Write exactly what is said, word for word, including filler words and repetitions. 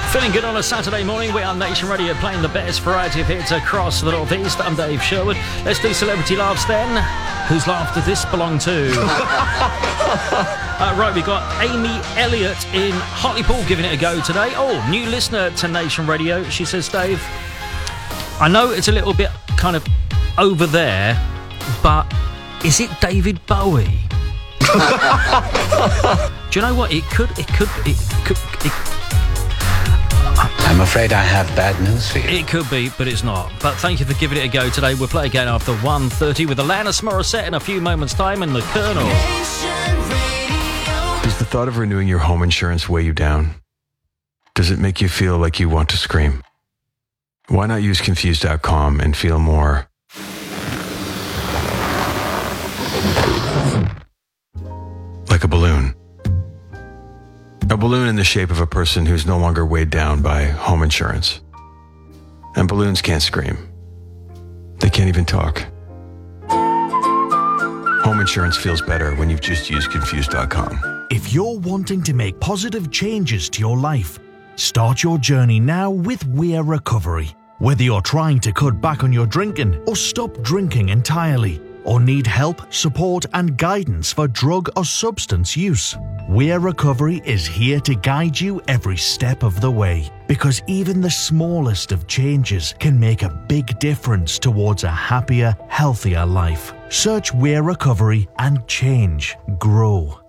Feeling good on a Saturday morning. We are Nation Radio, playing the best variety of hits across the North East. I'm Dave Sherwood. Let's do celebrity laughs then. Whose laugh does this belong to? uh, right, we've got Amy Elliott in Hartlepool giving it a go today. Oh, new listener to Nation Radio. She says, Dave, I know it's a little bit kind of over there, but is it David Bowie? Do you know what? It could, it could, it could, it I'm afraid I have bad news for you. It could be, but it's not. But thank you for giving it a go today. We'll play again after one thirty with Alanis Morissette in a few moments' time and the Colonel. Does the thought of renewing your home insurance weigh you down? Does it make you feel like you want to scream? Why not use Confused dot com and feel more like a balloon? A balloon in the shape of a person who's no longer weighed down by home insurance. And balloons can't scream. They can't even talk. Home insurance feels better when you've just used Confused dot com. If you're wanting to make positive changes to your life, start your journey now with Weir Recovery. Whether you're trying to cut back on your drinking or stop drinking entirely, or need help, support and guidance for drug or substance use, Weir Recovery is here to guide you every step of the way, because even the smallest of changes can make a big difference towards a happier, healthier life. Search Weir Recovery and change, grow.